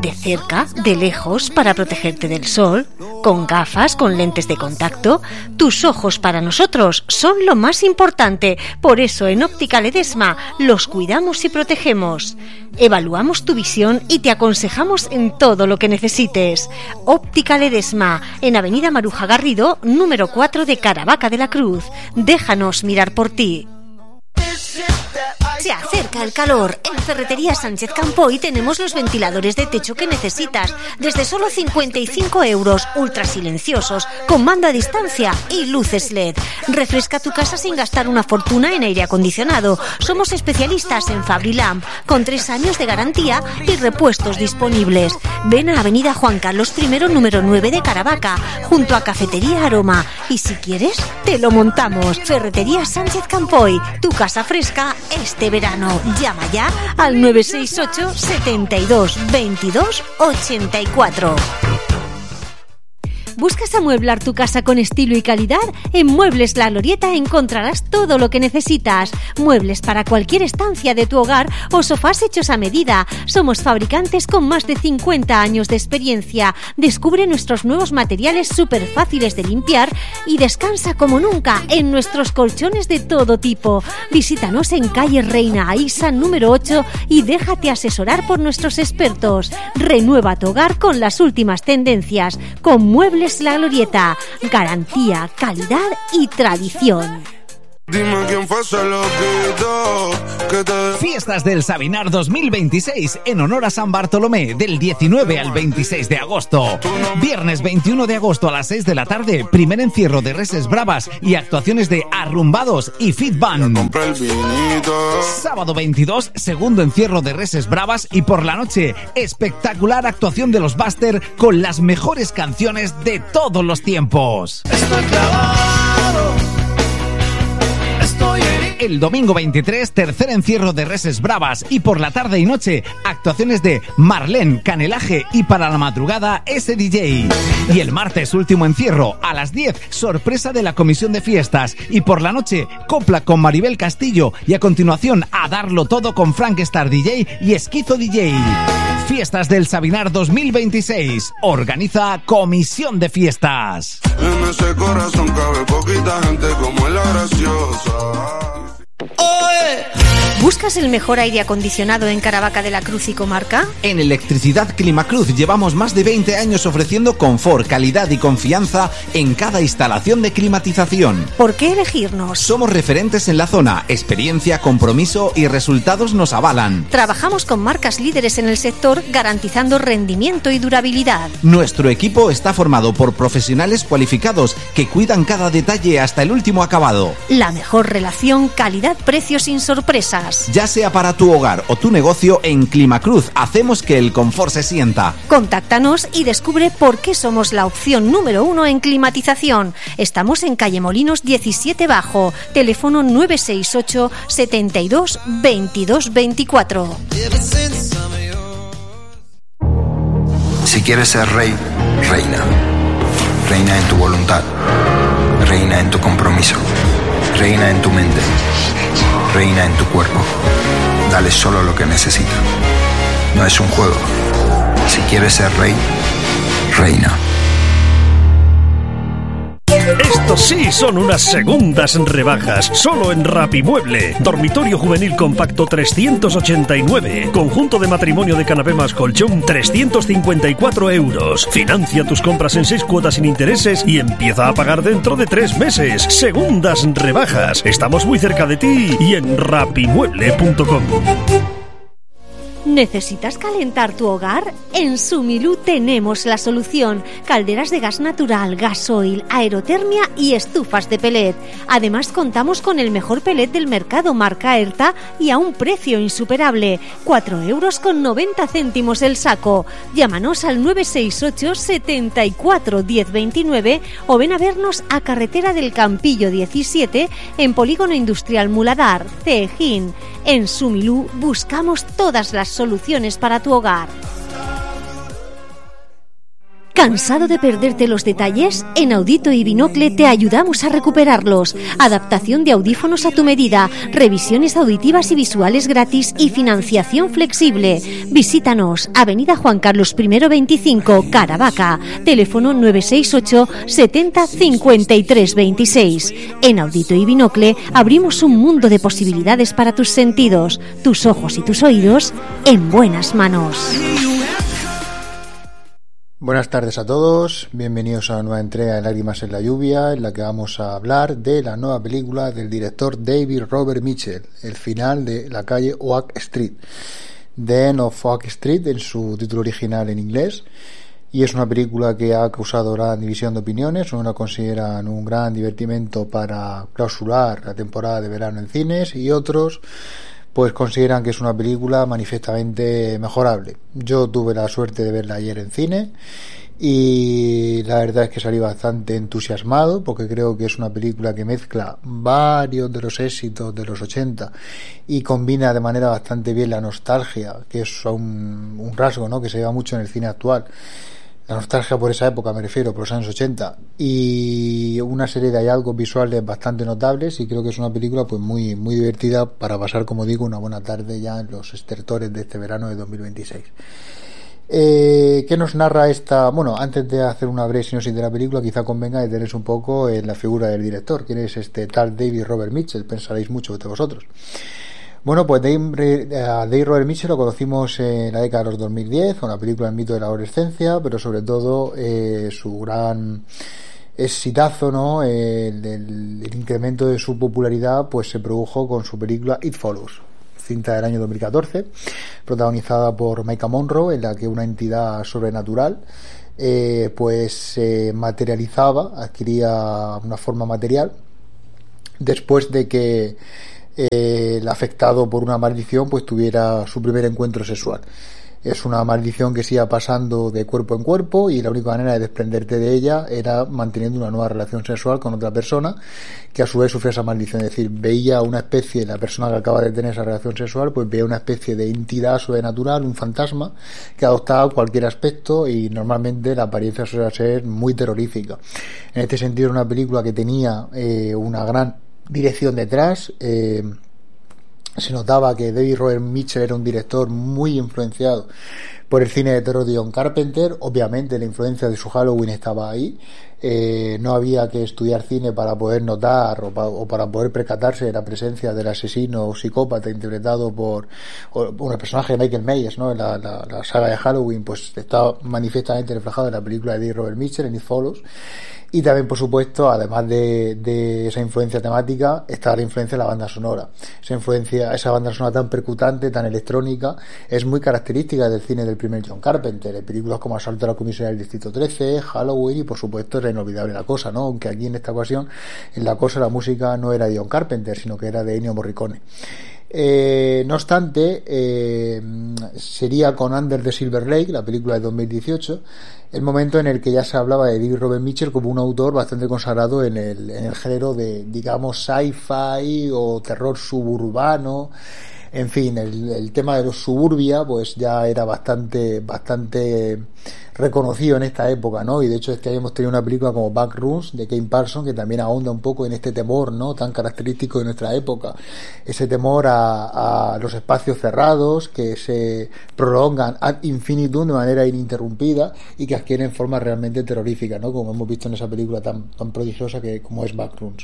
De cerca, de lejos, para protegerte del sol, con gafas, con lentes de contacto. Tus ojos para nosotros son lo más importante. Por eso en Óptica Ledesma los cuidamos y protegemos. Evaluamos tu visión y te aconsejamos en todo lo que necesites. Óptica Ledesma, en Avenida Maruja Garrido, número 4 de Caravaca de la Cruz. Déjanos mirar por ti. Se acerca el calor. En Ferretería Sánchez Campoy tenemos los ventiladores de techo que necesitas. Desde solo 55 €, ultra silenciosos, con mando a distancia y luces LED. Refresca tu casa sin gastar una fortuna en aire acondicionado. Somos especialistas en Fabrilamp, con 3 años de garantía y repuestos disponibles. Ven a Avenida Juan Carlos I, número 9 de Caravaca, junto a Cafetería Aroma. Y si quieres, te lo montamos. Ferretería Sánchez Campoy, tu casa fresca este verano. Llama ya al 968 72 22 84. ¿Buscas amueblar tu casa con estilo y calidad? En Muebles La Glorieta encontrarás todo lo que necesitas. Muebles para cualquier estancia de tu hogar o sofás hechos a medida. Somos fabricantes con más de 50 años de experiencia. Descubre nuestros nuevos materiales súper fáciles de limpiar y descansa como nunca en nuestros colchones de todo tipo. Visítanos en calle Reina Aísa número 8 y déjate asesorar por nuestros expertos. Renueva tu hogar con las últimas tendencias. Con Muebles La Glorieta, garantía, calidad y tradición. Dime quién fue ese loquito que te... Fiestas del Sabinar 2026 en honor a San Bartolomé, del 19 al 26 de agosto. Viernes 21 de agosto a las 6 de la tarde, primer encierro de Reses Bravas y actuaciones de Arrumbados y Fit Band. Sábado 22, segundo encierro de Reses Bravas y por la noche, espectacular actuación de los Buster con las mejores canciones de todos los tiempos. Estoy clavado. El domingo 23, tercer encierro de Reses Bravas y por la tarde y noche, actuaciones de Marlene, Canelaje y para la madrugada SDJ. Y el martes, último encierro, a las 10, sorpresa de la comisión de fiestas y por la noche, copla con Maribel Castillo y a continuación, a darlo todo con Frank Star DJ y Esquizo DJ. Fiestas del Sabinar 2026. Organiza Comisión de Fiestas. En ese corazón cabe poquita gente como la graciosa. ¿Buscas el mejor aire acondicionado en Caravaca de la Cruz y comarca? En Electricidad Climacruz llevamos más de 20 años ofreciendo confort, calidad y confianza en cada instalación de climatización. ¿Por qué elegirnos? Somos referentes en la zona, experiencia, compromiso y resultados nos avalan. Trabajamos con marcas líderes en el sector garantizando rendimiento y durabilidad. Nuestro equipo está formado por profesionales cualificados que cuidan cada detalle hasta el último acabado. La mejor relación calidad-precio sin sorpresas. Ya sea para tu hogar o tu negocio, en Climacruz hacemos que el confort se sienta. Contáctanos y descubre por qué somos la opción número 1 en climatización. Estamos en calle Molinos 17 Bajo, teléfono 968 72 22 24. Si quieres ser rey, reina. Reina en tu voluntad. Reina en tu compromiso. Reina en tu mente. Reina en tu cuerpo. Dale solo lo que necesita. No es un juego. Si quieres ser rey, reina. Estos sí son unas segundas rebajas. Solo en Rapimueble. Dormitorio juvenil compacto 389. Conjunto de matrimonio de canapé más colchón 354 €. Financia tus compras en 6 cuotas sin intereses y empieza a pagar dentro de 3 meses. Segundas rebajas. Estamos muy cerca de ti y en rapimueble.com. ¿Necesitas calentar tu hogar? En Sumilú tenemos la solución. Calderas de gas natural, gasoil, aerotermia y estufas de pellet. Además contamos con el mejor pellet del mercado marca Erta y a un precio insuperable. 4,90 € el saco. Llámanos al 968 74 10 29 o ven a vernos a Carretera del Campillo 17 en Polígono Industrial Muladar, Cejín. En Sumilú buscamos todas las soluciones para tu hogar. ¿Cansado de perderte los detalles? En Audito y Binocle te ayudamos a recuperarlos. Adaptación de audífonos a tu medida, revisiones auditivas y visuales gratis y financiación flexible. Visítanos, Avenida Juan Carlos I 25, Caravaca. Teléfono 968 70 53 26. En Audito y Binocle abrimos un mundo de posibilidades para tus sentidos, tus ojos y tus oídos en buenas manos. Buenas tardes a todos, bienvenidos a una nueva entrega de Lágrimas en la lluvia, en la que vamos a hablar de la nueva película del director David Robert Mitchell, El final de la calle Oak Street, The End of Oak Street en su título original en inglés, y es una película que ha causado gran división de opiniones. Unos la consideran un gran divertimento para clausurar la temporada de verano en cines y otros pues consideran que es una película manifiestamente mejorable. Yo tuve la suerte de verla ayer en cine y la verdad es que salí bastante entusiasmado porque creo que es una película que mezcla varios de los éxitos de los 80 y combina de manera bastante bien la nostalgia, que es un rasgo, ¿no?, que se lleva mucho en el cine actual. La nostalgia por esa época, me refiero, por los años 80, y una serie de hallazgos visuales bastante notables, y creo que es una película pues muy muy divertida para pasar, como digo, una buena tarde ya en los estertores de este verano de 2026. ¿Qué nos narra esta? Bueno, antes de hacer una breve sinopsis de la película, quizá convenga detenerse un poco en la figura del director. ¿Quién es este tal David Robert Mitchell? Pensaréis mucho de vosotros. Bueno, pues David Robert Mitchell lo conocimos en la década de los 2010 con la película El mito de la adolescencia, pero sobre todo su gran exitazo, ¿no?, el incremento de su popularidad pues se produjo con su película It Follows, cinta del año 2014, protagonizada por Maika Monroe, en la que una entidad sobrenatural pues se materializaba, adquiría una forma material después de que el afectado por una maldición pues tuviera su primer encuentro sexual. Es una maldición que se iba pasando de cuerpo en cuerpo y la única manera de desprenderte de ella era manteniendo una nueva relación sexual con otra persona que a su vez sufría esa maldición. Es decir, veía una especie, la persona que acaba de tener esa relación sexual pues veía una especie de entidad sobrenatural, un fantasma que adoptaba cualquier aspecto y normalmente la apariencia suele ser muy terrorífica. En este sentido era una película que tenía una gran dirección detrás. Se notaba que David Robert Mitchell era un director muy influenciado por el cine de terror de John Carpenter. Obviamente la influencia de su Halloween estaba ahí. No había que estudiar cine para poder notar o para poder percatarse de la presencia del asesino o psicópata interpretado por un personaje de Michael Myers, ¿no? La saga de Halloween pues está manifiestamente reflejado en la película de David Robert Mitchell, en It Follows. Y también, por supuesto, además de esa influencia temática, está la influencia de la banda sonora. Esa banda sonora tan percutante, tan electrónica, es muy característica del cine del primer John Carpenter. En películas como Asalto a la comisaría del Distrito 13, Halloween y, por supuesto, era inolvidable La Cosa, ¿no? Aunque aquí en esta ocasión, en La Cosa, la música no era de John Carpenter, sino que era de Ennio Morricone. No obstante, sería con Under the Silver Lake, la película de 2018, el momento en el que ya se hablaba de David Robert Mitchell como un autor bastante consagrado en el género de, digamos, sci-fi o terror suburbano. En fin, el tema de los suburbia pues ya era bastante reconocido en esta época, ¿no? Y de hecho este año hemos tenido una película como Backrooms de Kane Parsons que también ahonda un poco en este temor, ¿no?, tan característico de nuestra época, ese temor a los espacios cerrados que se prolongan ad infinitum de manera ininterrumpida y que adquieren formas realmente terroríficas, ¿no?, como hemos visto en esa película tan prodigiosa como es Backrooms.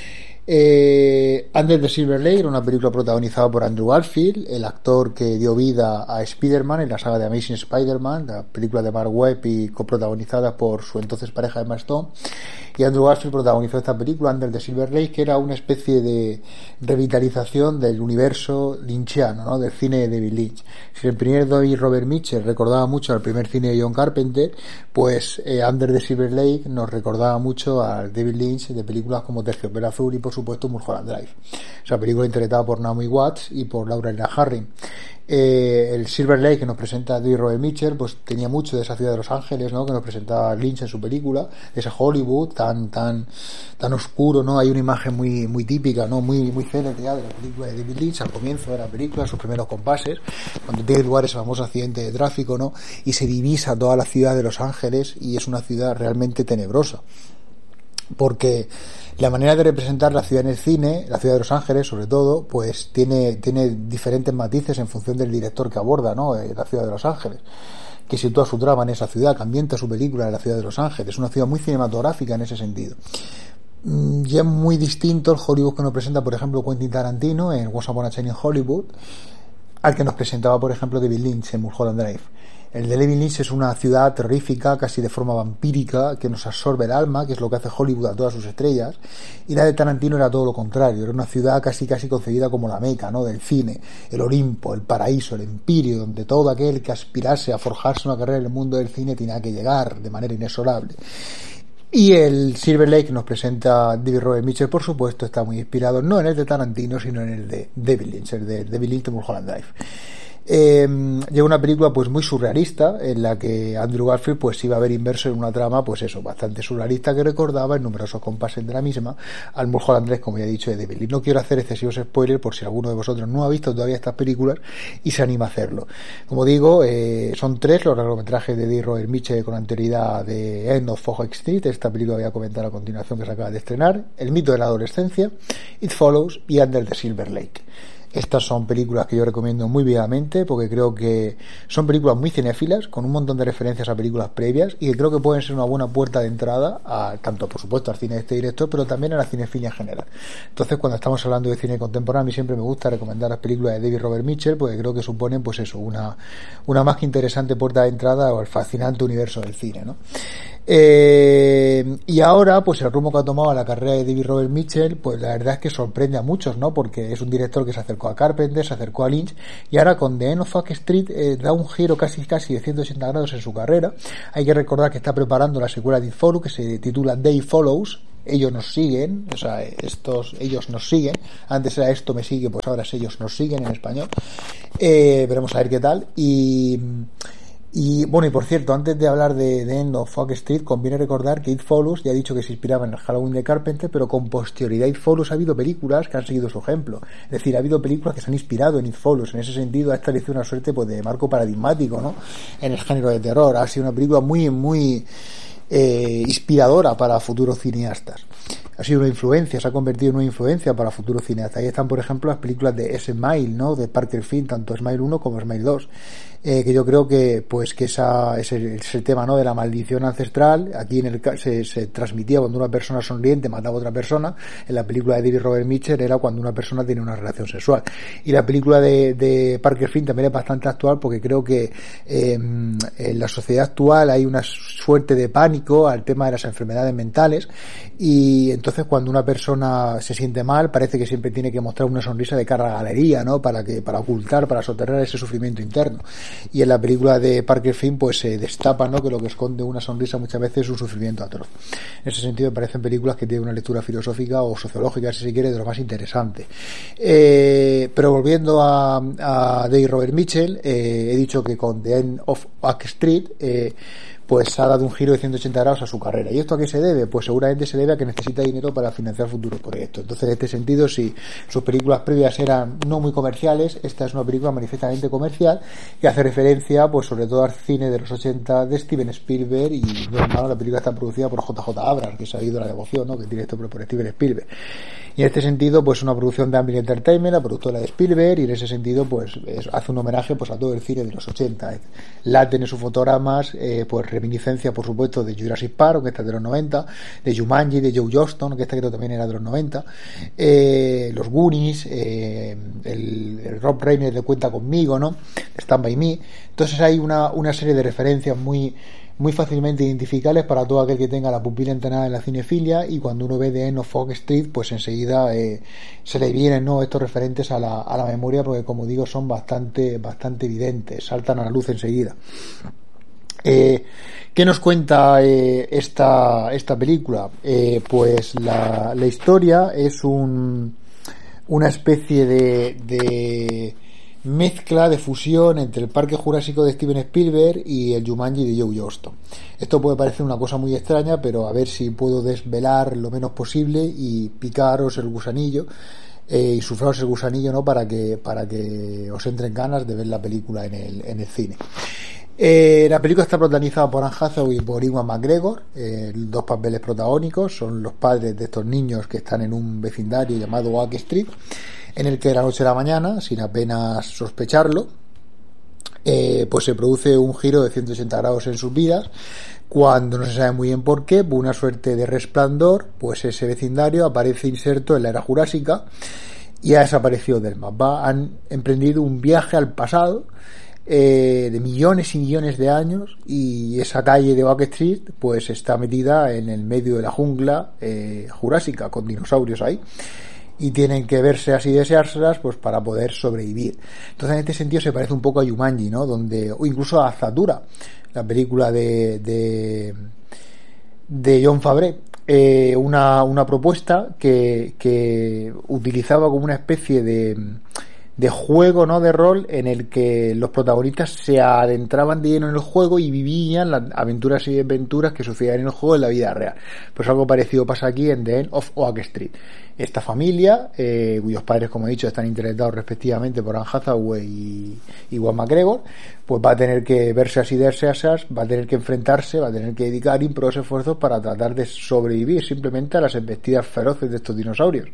Under the Silver Lake era una película protagonizada por Andrew Garfield, el actor que dio vida a Spider-Man en la saga de Amazing Spider-Man, la película de Mark Webb y coprotagonizada por su entonces pareja Emma Stone. Y Andrew Garfield protagonizó esta película, Under the Silver Lake, que era una especie de revitalización del universo lynchiano, ¿no?, del cine de David Lynch. Si el primer David Robert Mitchell recordaba mucho al primer cine de John Carpenter, pues Under the Silver Lake nos recordaba mucho al David Lynch de películas como Terciopelo Azul y por supuesto Mulholland Drive, esa película interpretada por Naomi Watts y por Laura Elena Harring. El Silver Lake que nos presenta David Robert Mitchell pues tenía mucho de esa ciudad de Los Ángeles, ¿no? Que nos presentaba Lynch en su película, de ese Hollywood tan oscuro, ¿no? Hay una imagen muy típica, ¿no? Muy célebre de la película de David Lynch al comienzo de la película, sus primeros compases, cuando tiene lugar ese famoso accidente de tráfico, ¿no? Y se divisa toda la ciudad de Los Ángeles y es una ciudad realmente tenebrosa, porque la manera de representar la ciudad en el cine, la ciudad de Los Ángeles sobre todo, pues tiene diferentes matices en función del director que aborda, ¿no? La ciudad de Los Ángeles, que sitúa su trama en esa ciudad, que ambienta su película en la ciudad de Los Ángeles. Es una ciudad muy cinematográfica en ese sentido. Ya es muy distinto el Hollywood que nos presenta, por ejemplo, Quentin Tarantino en Once Upon a Time in Hollywood, al que nos presentaba, por ejemplo, David Lynch en Mulholland Drive. El de David Lynch es una ciudad terrorífica, casi de forma vampírica, que nos absorbe el alma, que es lo que hace Hollywood a todas sus estrellas, y la de Tarantino era todo lo contrario, era una ciudad casi concebida como la Meca, ¿no? Del cine, el Olimpo, el paraíso, el empirio, donde todo aquel que aspirase a forjarse una carrera en el mundo del cine tenía que llegar de manera inexorable. Y el Silver Lake que nos presenta David Robert Mitchell, por supuesto, está muy inspirado no en el de Tarantino, sino en el de David Lynch, el de David Lynch de Mulholland Drive. Llega una película pues muy surrealista, en la que Andrew Garfield pues iba a ver inverso en una trama pues eso, bastante surrealista, que recordaba en numerosos compases de la misma al Mulholland Drive, como ya he dicho, de David Lynch. No quiero hacer excesivos spoilers por si alguno de vosotros no ha visto todavía estas películas y se anima a hacerlo. Como digo, son 3 los largometrajes de David Robert Mitchell con anterioridad de End of Fog Street, esta película voy a comentar a continuación que se acaba de estrenar, El mito de la adolescencia, It Follows y Under the Silver Lake. Estas son películas que yo recomiendo muy vivamente porque creo que son películas muy cinéfilas, con un montón de referencias a películas previas y que creo que pueden ser una buena puerta de entrada a, tanto por supuesto al cine de este director, pero también a la cinefilia en general. Entonces, cuando estamos hablando de cine contemporáneo, a mí siempre me gusta recomendar las películas de David Robert Mitchell porque creo que suponen pues eso, una más que interesante puerta de entrada al fascinante universo del cine, ¿no? Y ahora pues el rumbo que ha tomado la carrera de David Robert Mitchell pues la verdad es que sorprende a muchos, ¿no? Porque es un director que se acercó a Carpenter, se acercó a Lynch y ahora con The End of Fog Street da un giro casi de 180 grados en su carrera. Hay que recordar que está preparando la secuela de It Follows, que se titula They Follows, ellos nos siguen, o sea, ellos nos siguen, antes era esto me sigue, pues ahora es ellos nos siguen en español. Veremos a ver qué tal. Y bueno, y por cierto, antes de hablar de End of Fog Street, conviene recordar que It Follows ya he dicho que se inspiraba en el Halloween de Carpenter, pero con posterioridad a It Follows ha habido películas que han seguido su ejemplo. Es decir, ha habido películas que se han inspirado en It Follows. En ese sentido ha establecido una suerte pues de marco paradigmático, ¿no? En el género de terror. Ha sido una película muy inspiradora para futuros cineastas. Ha sido una influencia, se ha convertido en una influencia para futuros cineastas. Ahí están, por ejemplo, las películas de Smile, ¿no? De Parker Finn, tanto Smile 1 como Smile 2. Que yo creo que ese tema, ¿no? De la maldición ancestral. Aquí se transmitía cuando una persona sonriente mataba a otra persona. En la película de David Robert Mitchell era cuando una persona tiene una relación sexual. Y la película de Parker Finn también es bastante actual porque creo que en la sociedad actual hay una suerte de pánico al tema de las enfermedades mentales y entonces cuando una persona se siente mal parece que siempre tiene que mostrar una sonrisa de cara a la galería, ¿no? Para ocultar, para soterrar ese sufrimiento interno. Y en la película de Parker Finn pues se destapa, ¿no? Que lo que esconde una sonrisa muchas veces es un sufrimiento atroz. En ese sentido me parecen películas que tienen una lectura filosófica o sociológica, si se quiere, de lo más interesante. Pero volviendo a David Robert Mitchell, he dicho que con The End of Fog Street pues ha dado un giro de 180 grados a su carrera. ¿Y esto a qué se debe? Pues seguramente se debe a que necesita dinero para financiar futuros proyectos. Entonces, en este sentido, si sus películas previas eran no muy comerciales, esta es una película manifiestamente comercial que hace referencia, pues sobre todo al cine de los 80 de Steven Spielberg y la película está producida por JJ Abrams, que se ha ido la devoción, ¿no? Que es directo por Steven Spielberg. Y en este sentido, pues una producción de Amblin Entertainment, la productora de Spielberg, y en ese sentido, pues hace un homenaje pues a todo el cine de los 80. Late en sus fotogramas, pues reminiscencia, por supuesto, de Jurassic Park, que está de los 90, de Jumanji, de Joe Johnston, que esta creo también era de los 90, los Goonies, el Rob Reiner de Cuenta Conmigo, ¿no? Stand By Me. Entonces hay una serie de referencias muy fácilmente identificables para todo aquel que tenga la pupila entrenada en la cinefilia, y cuando uno ve The End of Fog Street pues enseguida se le vienen, ¿no? Estos referentes a la memoria, porque como digo son bastante evidentes, saltan a la luz enseguida. ¿Qué nos cuenta esta película? Pues la historia es una especie de mezcla de fusión entre el Parque Jurásico de Steven Spielberg y el Jumanji de Joe Johnston. Esto puede parecer una cosa muy extraña, pero a ver si puedo desvelar lo menos posible y picaros el gusanillo y sufraros el gusanillo, ¿no? para que os entren ganas de ver la película en el cine. La película está protagonizada por Anne Hathaway y por Ewan McGregor. Dos papeles protagónicos son los padres de estos niños que están en un vecindario llamado Oak Street, en el que de la noche a la mañana, sin apenas sospecharlo, pues se produce un giro de 180 grados en sus vidas, cuando no se sabe muy bien por qué, por una suerte de resplandor, pues ese vecindario aparece inserto en la era jurásica y ha desaparecido del mapa. Han emprendido un viaje al pasado de millones y millones de años, y esa calle de Oak Street pues está metida en el medio de la jungla jurásica, con dinosaurios ahí, y tienen que verse así, deseárselas pues para poder sobrevivir. Entonces en este sentido se parece un poco a Jumanji, ¿no? O incluso a Zathura, la película de Jon Favreau, una propuesta que utilizaba como una especie de juego, ¿no?, de rol, en el que los protagonistas se adentraban de lleno en el juego y vivían las aventuras y desventuras que sucedían en el juego en la vida real. Pues algo parecido pasa aquí en The End of Oak Street. Esta familia, cuyos padres, como he dicho, están interpretados respectivamente por Anne Hathaway y Ewan McGregor, pues va a tener que verse así de asas, va a tener que enfrentarse, va a tener que dedicar ímprobos esfuerzos para tratar de sobrevivir simplemente a las embestidas feroces de estos dinosaurios.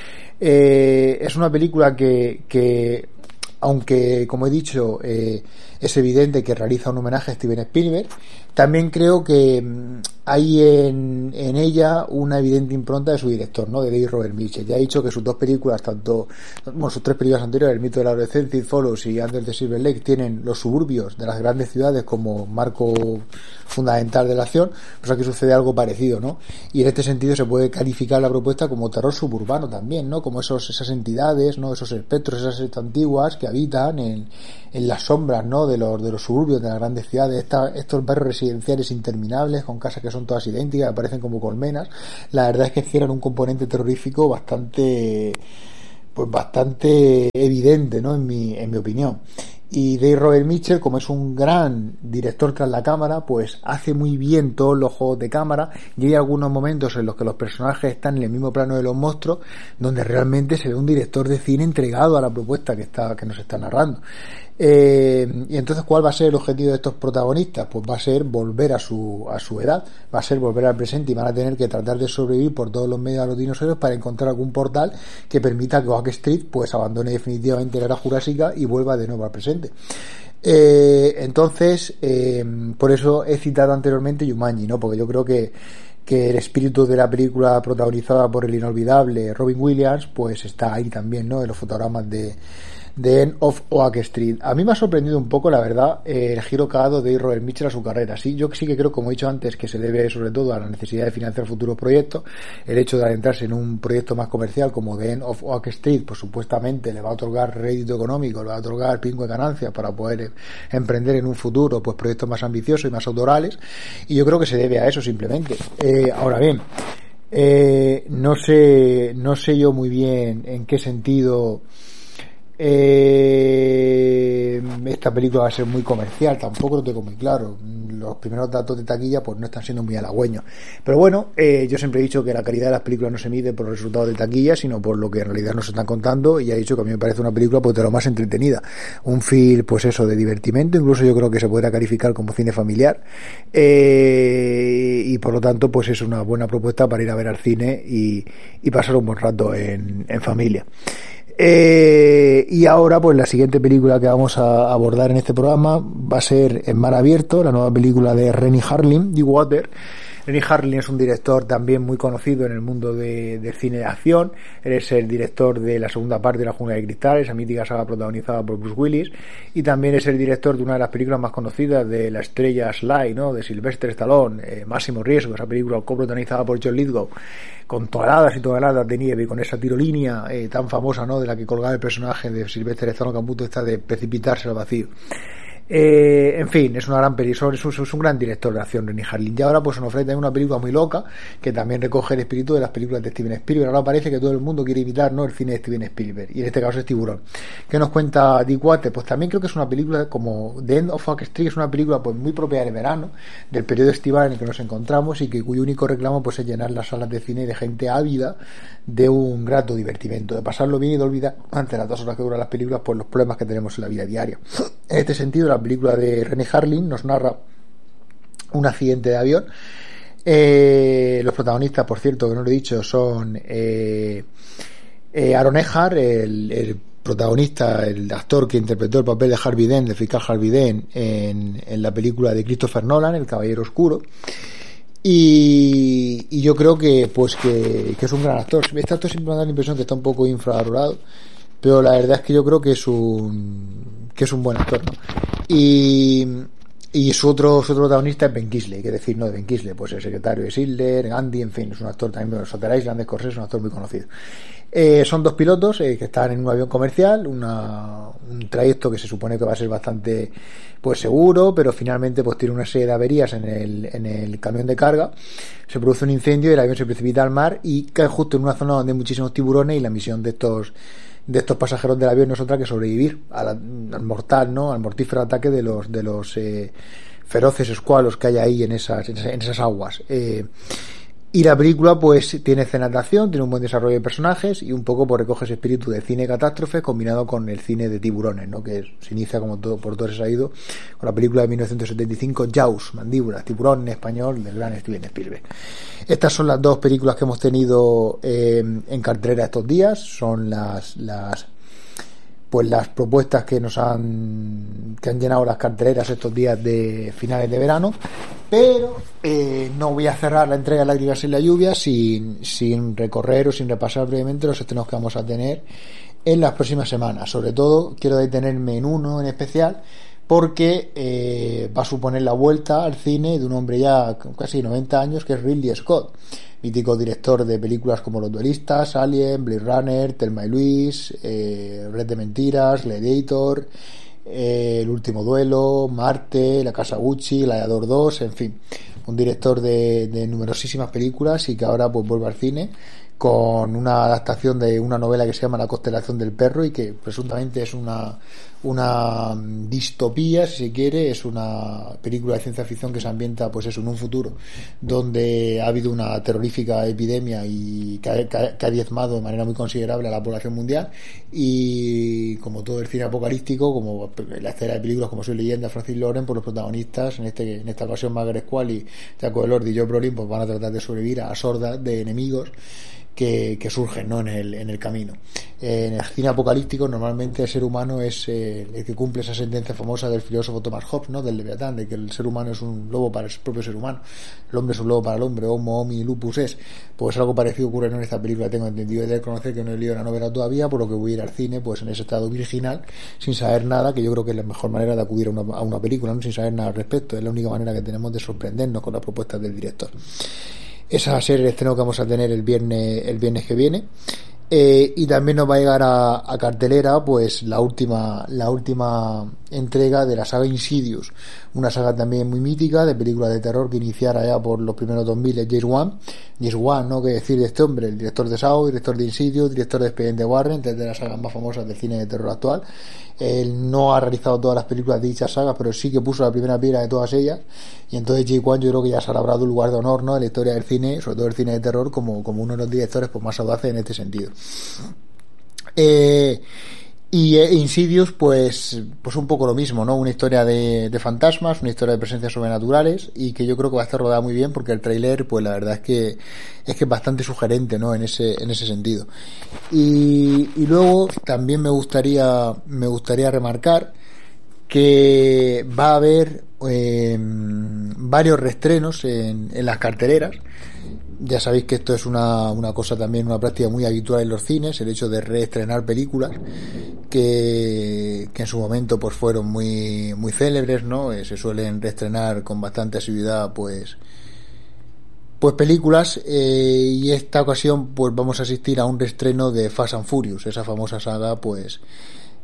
Es una película que aunque, como he dicho, es evidente que realiza un homenaje a Steven Spielberg, también creo que hay en ella una evidente impronta de su director, ¿no?, de David Robert Mitchell. Ya he dicho que sus dos películas, sus tres películas anteriores, El mito de la adolescencia, It Follows y Under the Silver Lake, tienen los suburbios de las grandes ciudades como marco fundamental de la acción. Pues aquí sucede algo parecido, ¿no? Y en este sentido se puede calificar la propuesta como terror suburbano también, ¿no? Como esas entidades, ¿no?, esos espectros, esas antiguas que habitan en las sombras, ¿no?, de los suburbios de las grandes ciudades, estos barrios residenciales interminables con casas que son todas idénticas, aparecen como colmenas. La verdad es que encierran un componente terrorífico bastante evidente, ¿no?, en mi opinión. Y David Robert Mitchell, como es un gran director tras la cámara, pues hace muy bien todos los juegos de cámara, y hay algunos momentos en los que los personajes están en el mismo plano de los monstruos, donde realmente se ve un director de cine entregado a la propuesta que nos está narrando. Y entonces, ¿cuál va a ser el objetivo de estos protagonistas? Pues va a ser volver a su edad, va a ser volver al presente, y van a tener que tratar de sobrevivir por todos los medios a los dinosaurios para encontrar algún portal que permita que Oak Street pues abandone definitivamente la era jurásica y vuelva de nuevo al presente. Entonces, por eso he citado anteriormente Jumanji, ¿no? Porque yo creo que el espíritu de la película, protagonizada por el inolvidable Robin Williams, pues está ahí también, ¿no?, en los fotogramas de The End of Oak Street. A mí me ha sorprendido un poco, la verdad, el giro que ha dado de Robert Mitchell a su carrera. Sí, yo sí que creo, como he dicho antes, que se debe sobre todo a la necesidad de financiar futuros proyectos. El hecho de adentrarse en un proyecto más comercial como The End of Oak Street, pues supuestamente le va a otorgar rédito económico, le va a otorgar pingo de ganancias para poder emprender en un futuro pues proyectos más ambiciosos y más autorales, y yo creo que se debe a eso simplemente. Ahora bien, no sé yo muy bien en qué sentido esta película va a ser muy comercial, tampoco lo tengo muy claro. Los primeros datos de taquilla pues no están siendo muy halagüeños, pero bueno, yo siempre he dicho que la calidad de las películas no se mide por los resultados de taquilla, sino por lo que en realidad nos están contando, y he dicho que a mí me parece una película pues de lo más entretenida, un film pues eso, de divertimento, incluso yo creo que se podrá calificar como cine familiar, y por lo tanto pues es una buena propuesta para ir a ver al cine y pasar un buen rato en familia. Y ahora pues la siguiente película que vamos a abordar en este programa va a ser En mar abierto, la nueva película de Renny Harlin, The Water. Renny Harlin es un director también muy conocido en el mundo del cine de acción. Él es el director de la segunda parte de La jungla de cristal, esa mítica saga protagonizada por Bruce Willis, y también es el director de una de las películas más conocidas de la estrella Sly, ¿no?, de Sylvester Stallone, Máximo riesgo, esa película coprotagonizada por John Lithgow, con toneladas y toneladas de nieve y con esa tirolínea tan famosa, ¿no?, de la que colgaba el personaje de Sylvester Stallone, que a punto está de precipitarse al vacío. En fin, es una gran película, es un gran director de acción, Renny Harlin. Y ahora pues nos ofrece una película muy loca que también recoge el espíritu de las películas de Steven Spielberg. Ahora parece que todo el mundo quiere imitar, ¿no?, el cine de Steven Spielberg, y en este caso es Tiburón. ¿Qué nos cuenta Deepwater? Pues también creo que es una película como The End of Oak Street, es una película pues muy propia del verano, del periodo estival en el que nos encontramos, y que cuyo único reclamo pues es llenar las salas de cine de gente ávida de un grato divertimento, de pasarlo bien y de olvidar ante las 2 horas que duran las películas pues los problemas que tenemos en la vida diaria. En este sentido, la película de Renny Harlin nos narra un accidente de avión. Los protagonistas, por cierto, que no lo he dicho, son Aaron Eckhart, el protagonista, el actor que interpretó el papel de Harvey Dent, de fiscal Harvey Dent, en la película de Christopher Nolan, El Caballero Oscuro. Y yo creo que es un gran actor. Este actor siempre me da la impresión que está un poco infravalorado, pero la verdad es que yo creo que es un buen actor, ¿no? Y su otro protagonista es Ben Kingsley, que decir, no de Ben Kingsley, pues el secretario de Schindler, Gandhi, en fin, es un actor también de Shutter Island, de Scorsese, es un actor muy conocido. Son 2 pilotos que están en un avión comercial, un trayecto que se supone que va a ser bastante pues seguro, pero finalmente pues tiene una serie de averías en el camión de carga, se produce un incendio y el avión se precipita al mar y cae justo en una zona donde hay muchísimos tiburones, y la misión de estos pasajeros del avión no es otra que sobrevivir al mortal, ¿no?, al mortífero ataque de los feroces escualos que hay ahí en esas aguas. Y la película pues tiene escenas de acción, tiene un buen desarrollo de personajes y un poco pues recoge ese espíritu de cine catástrofe combinado con el cine de tiburones, ¿no?, que se inicia, como por todos ha ido, con la película de 1975 Jaws, Mandíbulas, tiburón en español, del gran Steven Spielberg. Estas son las 2 películas que hemos tenido en cartelera estos días. Son las propuestas que han llenado las carteleras estos días de finales de verano, pero no voy a cerrar la entrega de Lágrimas en la lluvia sin recorrer o sin repasar brevemente los estrenos que vamos a tener en las próximas semanas. Sobre todo quiero detenerme en uno en especial, porque va a suponer la vuelta al cine de un hombre ya casi 90 años, que es Ridley Scott, mítico director de películas como Los Duelistas, Alien, Blade Runner, Thelma y Louise, Red de Mentiras, Gladiator, El Último Duelo, Marte, La Casa Gucci, Gladiador 2, en fin, un director de numerosísimas películas y que ahora pues vuelve al cine con una adaptación de una novela que se llama La Constelación del Perro, y que presuntamente es una distopía, si se quiere, es una película de ciencia ficción que se ambienta pues eso, en un futuro donde ha habido una terrorífica epidemia y que ha diezmado de manera muy considerable a la población mundial, y como todo el cine apocalíptico, como la escena de películas como Soy Leyenda, Francis Lawrence, por los protagonistas, en esta ocasión Margaret Qualley, Jaco Elordi y Joe Brolin, pues van a tratar de sobrevivir a hordas de enemigos que surgen, ¿no?, en el camino. En el cine apocalíptico normalmente el ser humano es el que cumple esa sentencia famosa del filósofo Thomas Hobbes, ¿no?, del Leviatán, de que el ser humano es un lobo para el propio ser humano, el hombre es un lobo para el hombre, homo homini lupus es. Pues algo parecido ocurre en esta película, tengo entendido, y de conocer que no he leído la novela todavía, por lo que voy a ir al cine pues en ese estado virginal, sin saber nada, que yo creo que es la mejor manera de acudir a una película, ¿no?, sin saber nada al respecto. Es la única manera que tenemos de sorprendernos con las propuestas del director. Esa va a ser el estreno que vamos a tener el viernes que viene. Y también nos va a llegar a cartelera pues la última entrega de la saga Insidious, una saga también muy mítica de películas de terror que iniciara ya por los primeros 2000 James Wan, ¿no?, que decir de este hombre, el director de Saw, director de Insidious, director de Expediente Warren, de las sagas más famosas del cine de terror actual. Él no ha realizado todas las películas de dichas sagas, pero sí que puso la primera piedra de todas ellas, y entonces James Wan yo creo que ya se ha labrado un lugar de honor, ¿no?, en la historia del cine, sobre todo el cine de terror, como uno de los directores pues más audaces en este sentido. Y Insidious pues un poco lo mismo, ¿no?, una historia de fantasmas, una historia de presencias sobrenaturales, y que yo creo que va a estar rodada muy bien, porque el tráiler pues la verdad es que es bastante sugerente, ¿no?, en ese sentido. Y luego también me gustaría remarcar que va a haber varios reestrenos en las carteleras. Ya sabéis que esto es una cosa también, una práctica muy habitual en los cines, el hecho de reestrenar películas que en su momento pues fueron muy muy célebres, ¿no? Se suelen reestrenar con bastante asiduidad pues películas, y esta ocasión pues vamos a asistir a un reestreno de Fast and Furious, esa famosa saga pues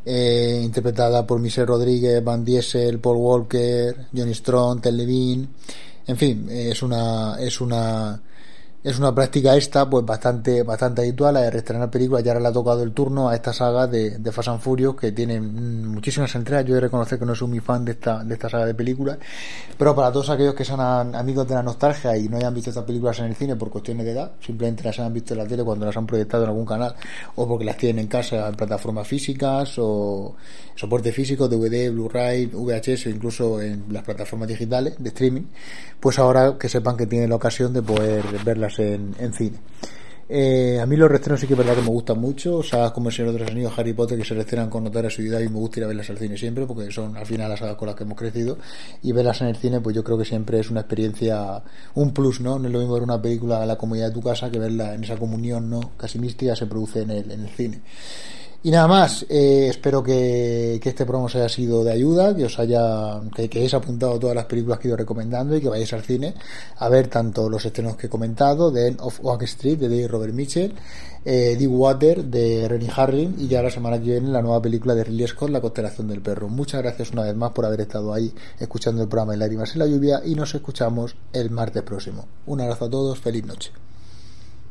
interpretada por Michelle Rodríguez, Van Diesel, Paul Walker, Johnny Strong, Ted Levine. En fin, es una práctica esta pues bastante habitual, la de reestrenar películas. Ya ahora le ha tocado el turno a esta saga de Fast and Furious, que tiene muchísimas entregas. Yo he de reconocer que no soy muy fan de esta saga de películas, pero para todos aquellos que son amigos de la nostalgia y no hayan visto estas películas en el cine por cuestiones de edad, simplemente las han visto en la tele cuando las han proyectado en algún canal, o porque las tienen en casa en plataformas físicas o soporte físico, DVD, Blu-ray, VHS, incluso en las plataformas digitales de streaming, pues ahora que sepan que tienen la ocasión de poder verlas en cine. A mí los reestrenos sí que es verdad que me gustan mucho, sagas como El Señor de los Anillos, Harry Potter, que se reestrenan con notoria asiduidad, y me gusta ir a verlas al cine siempre porque son al final las sagas con las que hemos crecido, y verlas en el cine pues yo creo que siempre es una experiencia, un plus, ¿no? No es lo mismo ver una película en la comodidad de tu casa que verla en esa comunión, ¿no?, casi mística se produce en el cine. Y nada más, espero que este programa os haya sido de ayuda, que hayáis apuntado todas las películas que he ido recomendando y que vayáis al cine a ver tanto los estrenos que he comentado, The End of Oak Street de David Robert Mitchell, Deep Water de Rennie Harlin, y ya la semana que viene la nueva película de Ridley Scott, La constelación del perro. Muchas gracias una vez más por haber estado ahí escuchando el programa de Lágrimas en la lluvia, y nos escuchamos el martes próximo. Un abrazo a todos, feliz noche.